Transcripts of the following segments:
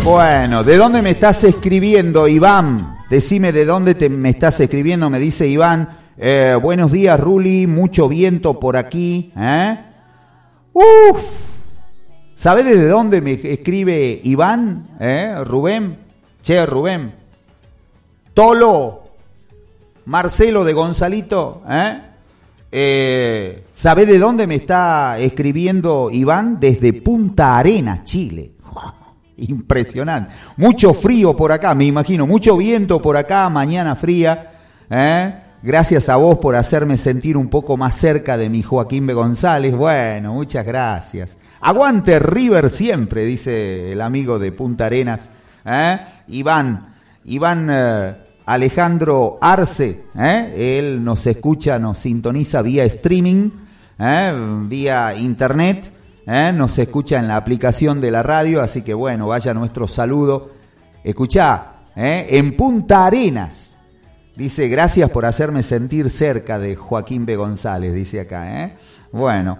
Bueno, ¿de dónde me estás escribiendo, Iván? Decime de dónde me estás escribiendo, me dice Iván. Buenos días, Ruli, mucho viento por aquí. ¿Sabés desde dónde me escribe Iván? Rubén. Che, Rubén. Tolo. Marcelo de Gonzalito. ¿Sabés de dónde me está escribiendo Iván? Desde Punta Arenas, Chile. Impresionante. Mucho frío por acá, me imagino. Mucho viento por acá, mañana fría. Gracias a vos por hacerme sentir un poco más cerca de mi Joaquín B. González. Bueno, muchas gracias. Aguante River siempre, dice el amigo de Punta Arenas. Iván Alejandro Arce. Él nos escucha, nos sintoniza vía streaming, vía internet. Nos escucha en la aplicación de la radio, así que bueno, vaya nuestro saludo. Escuchá, en Punta Arenas, dice, gracias por hacerme sentir cerca de Joaquín B. González, dice acá. Bueno,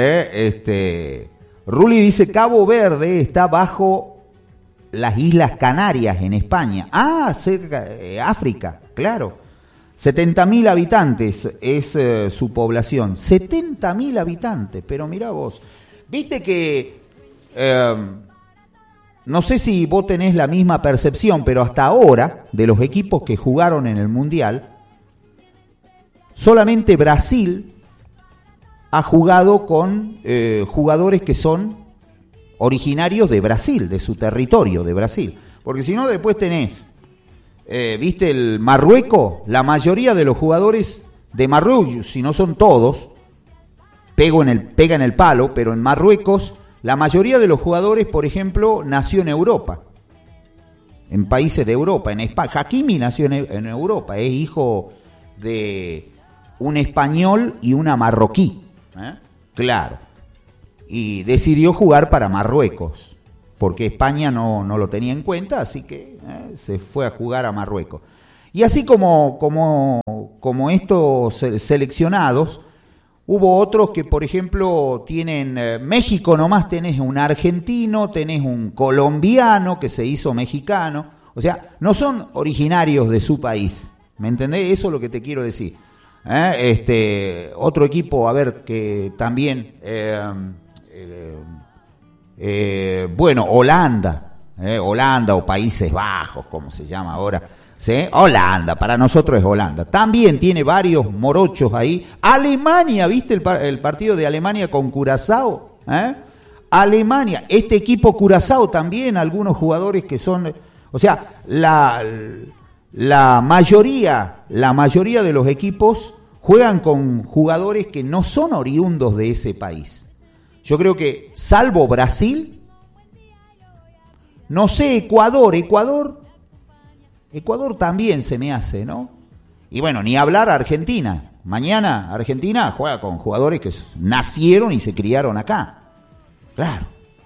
Ruli dice, Cabo Verde está bajo las Islas Canarias en España. Cerca, África, claro. 70.000 habitantes es su población. 70.000 habitantes, pero mirá vos. Viste que, no sé si vos tenés la misma percepción, pero hasta ahora, de los equipos que jugaron en el Mundial, solamente Brasil ha jugado con jugadores que son originarios de Brasil, de su territorio, de Brasil. Porque si no, después tenés, viste, el Marruecos, la mayoría de los jugadores de Marruecos, si no son todos, pega en el palo, pero en Marruecos la mayoría de los jugadores, por ejemplo, nació en Europa, en países de Europa, en España. Hakimi nació en Europa, es hijo de un español y una marroquí, claro, y decidió jugar para Marruecos, porque España no lo tenía en cuenta, así que se fue a jugar a Marruecos. Y así como estos seleccionados, hubo otros que, por ejemplo, tienen México nomás, tenés un argentino, tenés un colombiano que se hizo mexicano, o sea, no son originarios de su país, ¿me entendés? Eso es lo que te quiero decir. Otro equipo, a ver, que también, Holanda, Holanda o Países Bajos, como se llama ahora. ¿Sí? Holanda, para nosotros es Holanda. También tiene varios morochos ahí. Alemania, ¿viste el partido de Alemania con Curazao? Alemania, este equipo Curazao también, algunos jugadores que son... O sea, la mayoría de los equipos juegan con jugadores que no son oriundos de ese país. Yo creo que, salvo Brasil, no sé, Ecuador también se me hace, ¿no? Y bueno, ni hablar Argentina. Mañana Argentina juega con jugadores que nacieron y se criaron acá. Claro.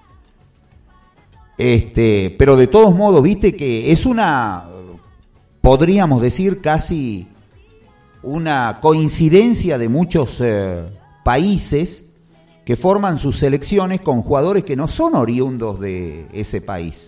Pero de todos modos, viste que es podríamos decir casi una coincidencia de muchos países que forman sus selecciones con jugadores que no son oriundos de ese país.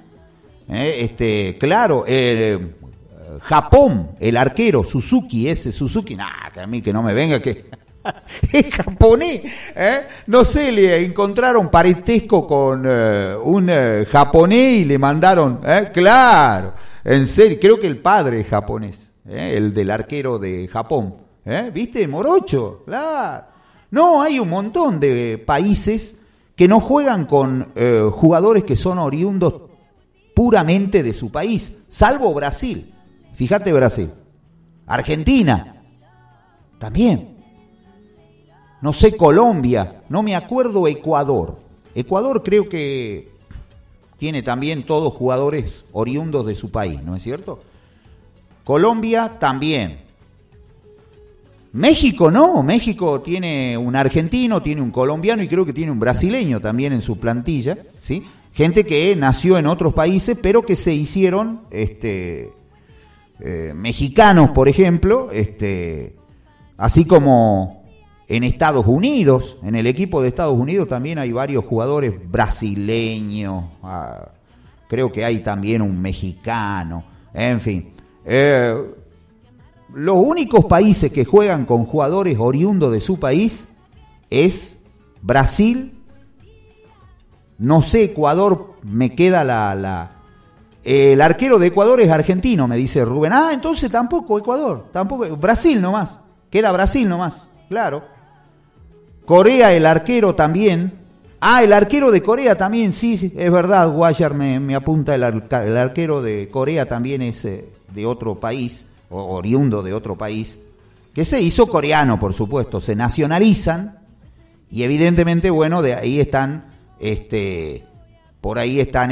Claro, Japón, el arquero Suzuki, que a mí que no me venga que es japonés, no sé, le encontraron parentesco con un japonés y le mandaron, claro, en serio, creo que el padre es japonés, el del arquero de Japón, ¿viste? Morocho, claro. No, hay un montón de países que no juegan con jugadores que son oriundos puramente de su país, salvo Brasil. Fíjate Brasil. Argentina, también. No sé, Colombia, no me acuerdo Ecuador. Ecuador creo que tiene también todos jugadores oriundos de su país, ¿no es cierto? Colombia también. México no, México tiene un argentino, tiene un colombiano y creo que tiene un brasileño también en su plantilla, ¿sí? Gente que nació en otros países, pero que se hicieron mexicanos, por ejemplo, así como en Estados Unidos, en el equipo de Estados Unidos también hay varios jugadores brasileños, creo que hay también un mexicano, en fin. Los únicos países que juegan con jugadores oriundos de su país es Brasil, no sé, Ecuador, me queda el arquero de Ecuador es argentino, me dice Rubén. Ah, entonces tampoco Ecuador, tampoco, Brasil nomás, queda Brasil nomás, claro. Corea, el arquero también. Ah, el arquero de Corea también, sí, es verdad, Guayar me apunta, el arquero de Corea también es de otro país, o oriundo de otro país, que se hizo coreano, por supuesto, se nacionalizan, y evidentemente, bueno, de ahí están, por ahí están,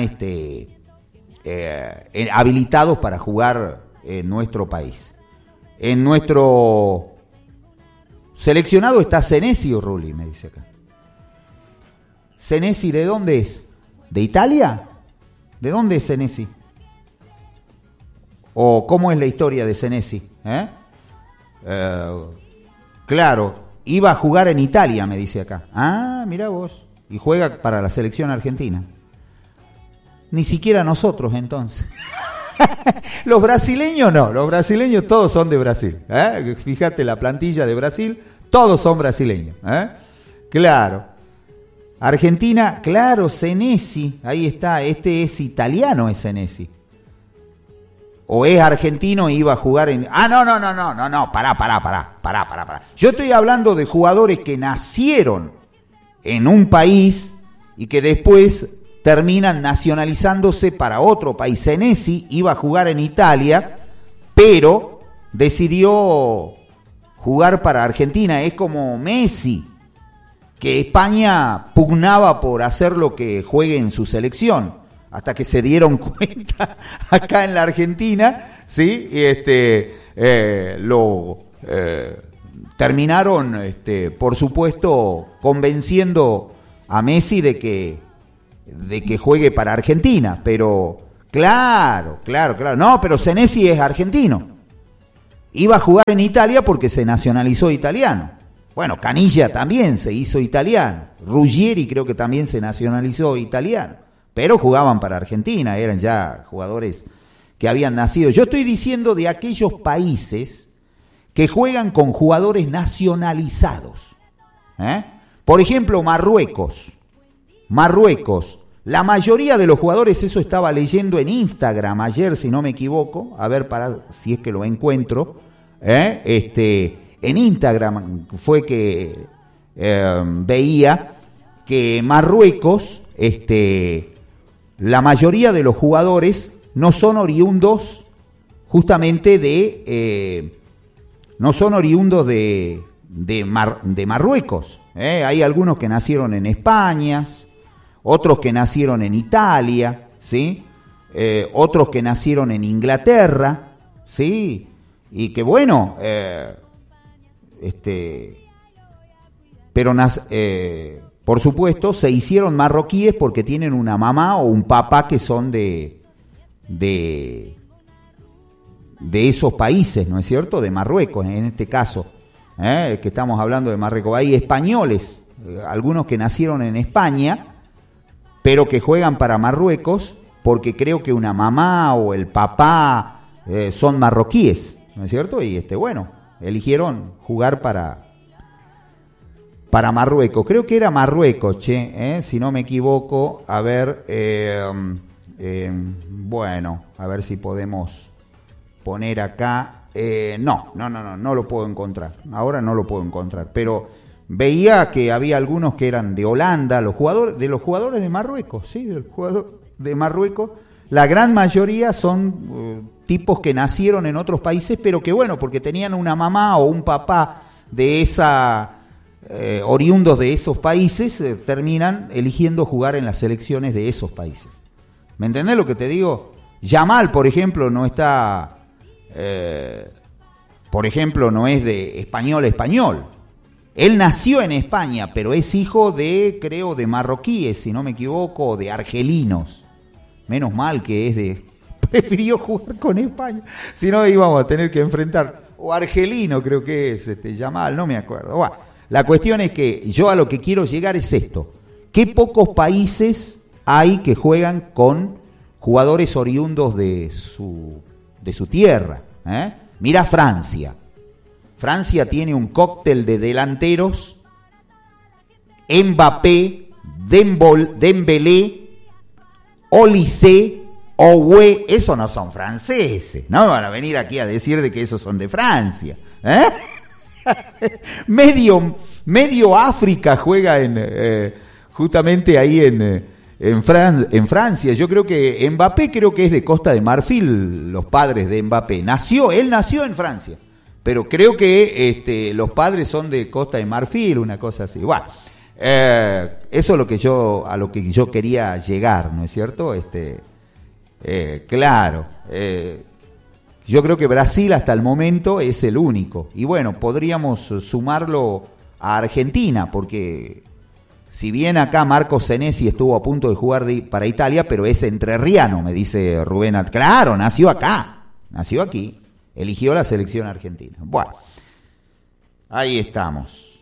habilitados para jugar en nuestro país. En nuestro seleccionado está Senesi o Rulli, me dice acá. Senesi, ¿de dónde es? ¿De Italia? ¿De dónde es Senesi? ¿O cómo es la historia de Senesi? Claro, iba a jugar en Italia, me dice acá. Ah, mirá vos. Y juega para la selección argentina. Ni siquiera nosotros, entonces. Los brasileños no, los brasileños todos son de Brasil. Fíjate la plantilla de Brasil, todos son brasileños. Claro. Argentina, claro, Senesi, ahí está, este es italiano, es Senesi. O es argentino y iba a jugar en... Ah, no, pará. Yo estoy hablando de jugadores que nacieron en un país y que después terminan nacionalizándose para otro país. Senesi iba a jugar en Italia, pero decidió jugar para Argentina. Es como Messi, que España pugnaba por hacer lo que juegue en su selección, hasta que se dieron cuenta acá en la Argentina, ¿sí? Terminaron, por supuesto, convenciendo a Messi de que juegue para Argentina, pero claro, no, pero Senesi es argentino, iba a jugar en Italia porque se nacionalizó italiano. Bueno, Canilla también se hizo italiano, Ruggieri creo que también se nacionalizó italiano, pero jugaban para Argentina, eran ya jugadores que habían nacido. Yo estoy diciendo de aquellos países que juegan con jugadores nacionalizados. Por ejemplo, Marruecos, la mayoría de los jugadores, eso estaba leyendo en Instagram ayer, si no me equivoco, a ver si es que lo encuentro, en Instagram fue que veía que Marruecos, la mayoría de los jugadores no son oriundos justamente de Marruecos. Hay algunos que nacieron en España, otros que nacieron en Italia, ¿sí? Otros que nacieron en Inglaterra, ¿sí? Y que bueno, pero por supuesto se hicieron marroquíes porque tienen una mamá o un papá que son de esos países, ¿no es cierto? De Marruecos, en este caso, que estamos hablando de Marruecos. Hay españoles, algunos que nacieron en España, pero que juegan para Marruecos porque creo que una mamá o el papá son marroquíes, ¿no es cierto? Y bueno, eligieron jugar para Marruecos. Creo que era Marruecos, si no me equivoco. A ver, bueno, a ver si podemos poner acá. No lo puedo encontrar. Ahora no lo puedo encontrar, pero veía que había algunos que eran de Holanda, los jugadores de Marruecos, sí, del jugador de Marruecos. La gran mayoría son tipos que nacieron en otros países, pero que bueno, porque tenían una mamá o un papá de oriundos de esos países, terminan eligiendo jugar en las selecciones de esos países. ¿Me entendés lo que te digo? Yamal, por ejemplo, no está, no es de español. Él nació en España, pero es hijo creo, de marroquíes, si no me equivoco, o de argelinos. Menos mal que prefirió jugar con España, si no íbamos a tener que enfrentar, o argelino creo que es, Yamal, no me acuerdo. Bueno, la cuestión es que yo a lo que quiero llegar es esto: qué pocos países hay que juegan con jugadores oriundos de su tierra. Mira Francia. Francia tiene un cóctel de delanteros: Mbappé, Dembélé, Olise, Owe. Esos no son franceses. No van a venir aquí a decir de que esos son de Francia. Medio África juega justamente ahí en Francia. Yo creo que Mbappé es de Costa de Marfil, los padres de Mbappé. Él nació en Francia, pero creo que los padres son de Costa de Marfil, una cosa así. Bueno, eso es a lo que yo quería llegar, ¿no es cierto? Claro. Yo creo que Brasil hasta el momento es el único. Y bueno, podríamos sumarlo a Argentina, porque si bien acá Marcos Senesi estuvo a punto de jugar para Italia, pero es entrerriano, me dice Rubén. Claro, nació acá, nació aquí, eligió la selección argentina. Bueno, ahí estamos.